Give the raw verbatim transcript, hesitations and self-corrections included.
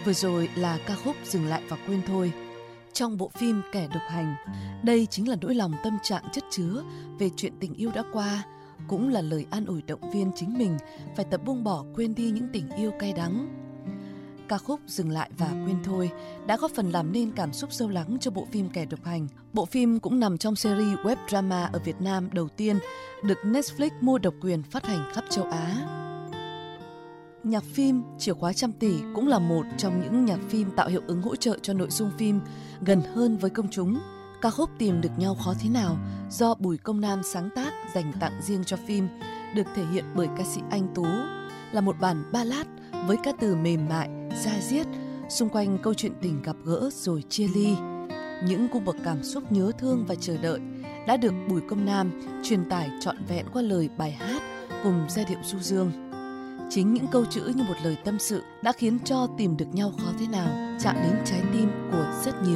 Vừa rồi là ca khúc Dừng lại và quên thôi. Trong bộ phim Kẻ độc hành, đây chính là nỗi lòng tâm trạng chất chứa về chuyện tình yêu đã qua, cũng là lời an ủi động viên chính mình phải tập buông bỏ, quên đi những tình yêu cay đắng. Ca khúc Dừng lại và quên thôi đã góp phần làm nên cảm xúc sâu lắng cho bộ phim Kẻ độc hành. Bộ phim cũng nằm trong series web drama ở Việt Nam đầu tiên được Netflix mua độc quyền phát hành khắp châu Á. Nhạc phim Chìa khóa trăm tỷ cũng là một trong những nhạc phim tạo hiệu ứng hỗ trợ cho nội dung phim gần hơn với công chúng. Ca khúc Tìm được nhau khó thế nào do Bùi Công Nam sáng tác dành tặng riêng cho phim được thể hiện bởi ca sĩ Anh Tú, là một bản ballad với ca từ mềm mại, da diết xung quanh câu chuyện tình gặp gỡ rồi chia ly. Những cung bậc cảm xúc nhớ thương và chờ đợi đã được Bùi Công Nam truyền tải trọn vẹn qua lời bài hát cùng giai điệu du dương. Chính những câu chữ như một lời tâm sự đã khiến cho Tìm được nhau khó thế nào chạm đến trái tim của rất nhiều